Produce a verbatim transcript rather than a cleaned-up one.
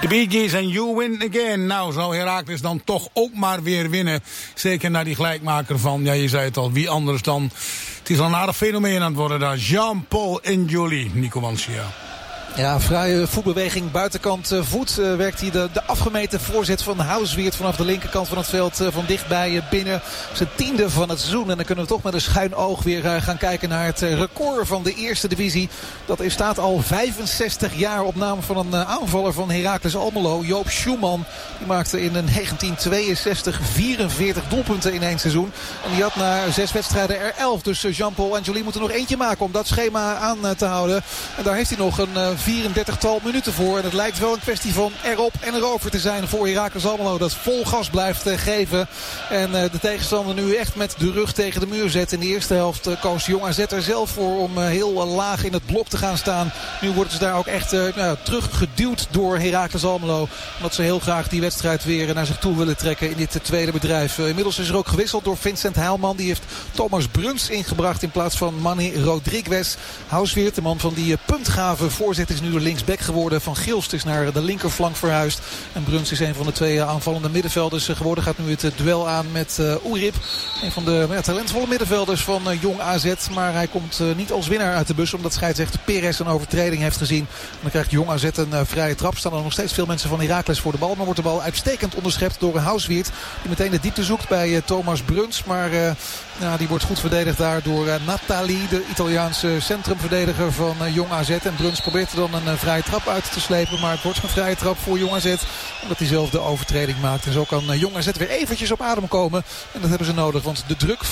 De Bee Gees en You Win Again. Nou, zou Heracles dan toch ook maar weer winnen. Zeker naar die gelijkmaker van, ja, je zei het al, wie anders dan. Het is al een aardig fenomeen aan het worden daar. Jean-Paul Enjoli, Nico Mancia. Ja, vrije voetbeweging, buitenkant uh, voet. Uh, werkt hij de, de afgemeten voorzet van Houseweert vanaf de linkerkant van het veld. Uh, van dichtbij uh, binnen. Zijn tiende van het seizoen. En dan kunnen we toch met een schuin oog weer uh, gaan kijken naar het uh, record van de eerste divisie. Dat is, staat al vijfenzestig jaar op naam van een uh, aanvaller van Heracles Almelo. Joop Schumann. Die maakte in negentien tweeënzestig vierenveertig doelpunten in één seizoen. En die had na zes wedstrijden er elf. Dus uh, Jean-Paul Enjoli moet er nog eentje maken om dat schema aan uh, te houden. En daar heeft hij nog een uh, vierendertigtal minuten voor. En het lijkt wel een kwestie van erop en erover te zijn voor Heracles Almelo. Dat vol gas blijft uh, geven. En uh, de tegenstander nu echt met de rug tegen de muur zet. In de eerste helft uh, koos Jong A Z er zelf voor om uh, heel uh, laag in het blok te gaan staan. Nu worden ze daar ook echt uh, nou, teruggeduwd door Heracles Almelo. Omdat ze heel graag die wedstrijd weer naar zich toe willen trekken in dit uh, tweede bedrijf. Uh, inmiddels is er ook gewisseld door Vincent Heilman. Die heeft Thomas Bruns ingebracht in plaats van Manny Rodriguez. Houseweert, de man van die uh, puntgave voorzet, is nu de linksback geworden. Van Gilst is naar de linkerflank verhuisd. En Bruns is een van de twee aanvallende middenvelders geworden. Gaat nu het duel aan met uh, Oerip. Een van de ja, talentvolle middenvelders van uh, Jong A Z. Maar hij komt uh, niet als winnaar uit de bus. Omdat scheidsrechter Perez een overtreding heeft gezien. En dan krijgt Jong A Z een uh, vrije trap. Staan er nog steeds veel mensen van Heracles voor de bal. Maar wordt de bal uitstekend onderschept door Houseweert. Die meteen de diepte zoekt bij uh, Thomas Bruns. Maar uh, ja, die wordt goed verdedigd daar door uh, Nathalie. De Italiaanse centrumverdediger van uh, Jong A Z. En Bruns probeert er dan een uh, vrije trap uit te slepen. Maar het wordt een vrije trap voor Jong A Z. Omdat hij zelf de overtreding maakt. En zo kan uh, Jong A Z weer eventjes op adem komen. En dat hebben ze nodig. Want de druk